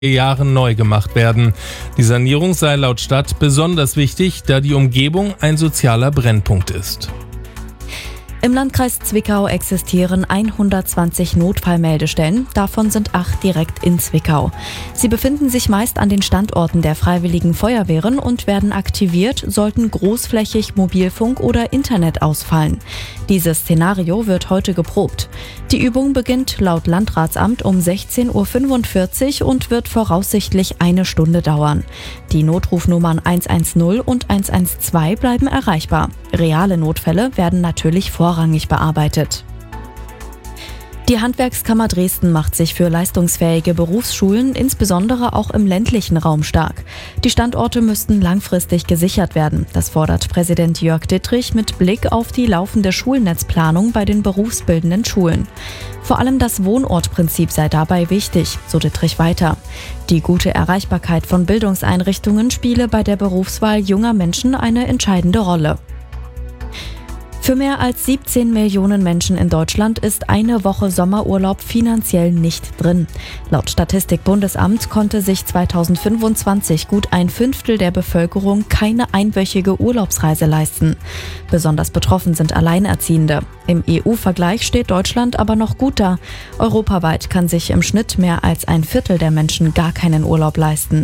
Jahren neu gemacht werden. Die Sanierung sei laut Stadt besonders wichtig, da die Umgebung ein sozialer Brennpunkt ist. Im Landkreis Zwickau existieren 120 Notfallmeldestellen, davon sind 8 direkt in Zwickau. Sie befinden sich meist an den Standorten der Freiwilligen Feuerwehren und werden aktiviert, sollten großflächig Mobilfunk oder Internet ausfallen. Dieses Szenario wird heute geprobt. Die Übung beginnt laut Landratsamt um 16:45 Uhr und wird voraussichtlich 1 Stunde dauern. Die Notrufnummern 110 und 112 bleiben erreichbar. Reale Notfälle werden natürlich vorrangig bearbeitet. Die Handwerkskammer Dresden macht sich für leistungsfähige Berufsschulen, insbesondere auch im ländlichen Raum, stark. Die Standorte müssten langfristig gesichert werden. Das fordert Präsident Jörg Dittrich mit Blick auf die laufende Schulnetzplanung bei den berufsbildenden Schulen. Vor allem das Wohnortprinzip sei dabei wichtig, so Dittrich weiter. Die gute Erreichbarkeit von Bildungseinrichtungen spiele bei der Berufswahl junger Menschen eine entscheidende Rolle. Für mehr als 17 Millionen Menschen in Deutschland ist eine Woche Sommerurlaub finanziell nicht drin. Laut Statistik-Bundesamt konnte sich 2025 gut 1/5 der Bevölkerung keine einwöchige Urlaubsreise leisten. Besonders betroffen sind Alleinerziehende. Im EU-Vergleich steht Deutschland aber noch gut da. Europaweit kann sich im Schnitt mehr als 1/4 der Menschen gar keinen Urlaub leisten.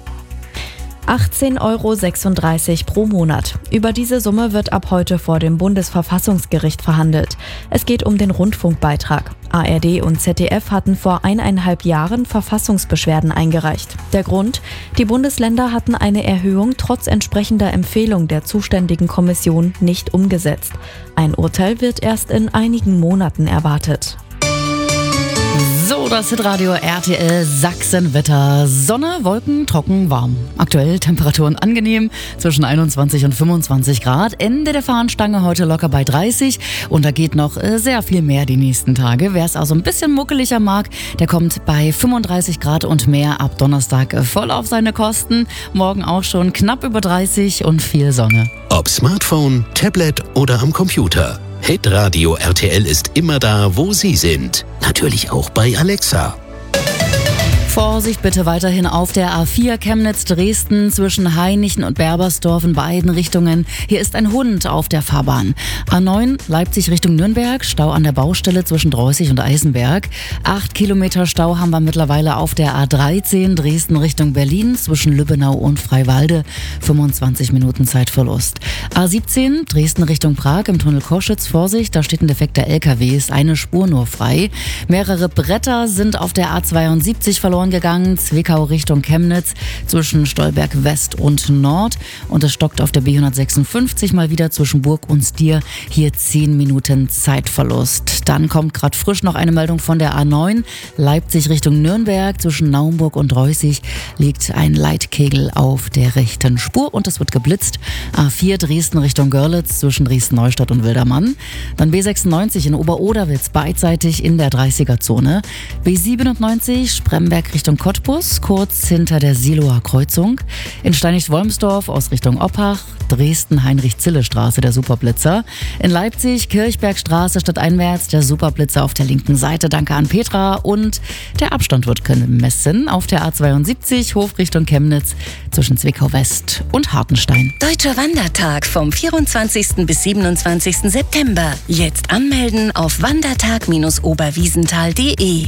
18,36 € pro Monat. Über diese Summe wird ab heute vor dem Bundesverfassungsgericht verhandelt. Es geht um den Rundfunkbeitrag. ARD und ZDF hatten vor 1,5 Jahren Verfassungsbeschwerden eingereicht. Der Grund? Die Bundesländer hatten eine Erhöhung trotz entsprechender Empfehlung der zuständigen Kommission nicht umgesetzt. Ein Urteil wird erst in einigen Monaten erwartet. So, das Hitradio RTL Sachsenwetter. Sonne, Wolken, trocken, warm. Aktuell Temperaturen angenehm zwischen 21 und 25 Grad. Ende der Fahnenstange heute locker bei 30 und da geht noch sehr viel mehr die nächsten Tage. Wer es also ein bisschen muckeliger mag, der kommt bei 35 Grad und mehr ab Donnerstag voll auf seine Kosten. Morgen auch schon knapp über 30 und viel Sonne. Ob Smartphone, Tablet oder am Computer. Hitradio RTL ist immer da, wo Sie sind. Natürlich auch bei Alexa. Vorsicht bitte weiterhin auf der A4 Chemnitz-Dresden zwischen Hainichen und Berbersdorf in beiden Richtungen. Hier ist ein Hund auf der Fahrbahn. A9 Leipzig Richtung Nürnberg, Stau an der Baustelle zwischen Dreußig und Eisenberg. 8 Kilometer Stau haben wir mittlerweile auf der A13 Dresden Richtung Berlin zwischen Lübbenau und Freiwalde. 25 Minuten Zeitverlust. A17 Dresden Richtung Prag im Tunnel Koschitz. Vorsicht, da steht ein defekter LKW, ist eine Spur nur frei. Mehrere Bretter sind auf der A72 verloren gegangen, Zwickau Richtung Chemnitz zwischen Stolberg West und Nord und es stockt auf der B156 mal wieder zwischen Burg und Stier, hier 10 Minuten Zeitverlust. Dann kommt gerade frisch noch eine Meldung von der A9, Leipzig Richtung Nürnberg zwischen Naumburg und Dreußig liegt ein Leitkegel auf der rechten Spur und es wird geblitzt. A4 Dresden Richtung Görlitz zwischen Dresden-Neustadt und Wildermann. Dann B96 in Oberoderwitz beidseitig in der 30er-Zone. B97 Spremberg Richtung Cottbus, kurz hinter der Siloer Kreuzung. In Steinich-Wolmsdorf aus Richtung Oppach, Dresden Heinrich-Zille-Straße, der Superblitzer. In Leipzig Kirchbergstraße stadteinwärts, der Superblitzer auf der linken Seite. Danke an Petra. Und der Abstand wird gemessen auf der A72 Hof Richtung Chemnitz zwischen Zwickau West und Hartenstein. Deutscher Wandertag vom 24. bis 27. September. Jetzt anmelden auf wandertag-oberwiesenthal.de.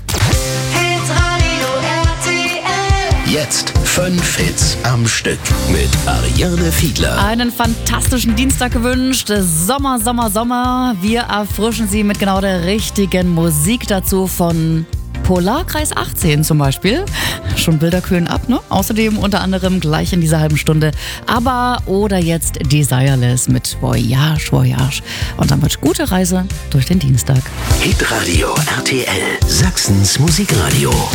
Jetzt 5 Hits am Stück mit Ariane Fiedler. Einen fantastischen Dienstag gewünscht. Sommer, Sommer, Sommer. Wir erfrischen Sie mit genau der richtigen Musik dazu von Polarkreis 18 zum Beispiel. Schon Bilder kühlen ab, ne? Außerdem unter anderem gleich in dieser halben Stunde ABBA oder jetzt Desireless mit Voyage, Voyage. Und damit gute Reise durch den Dienstag. Hitradio RTL, Sachsens Musikradio.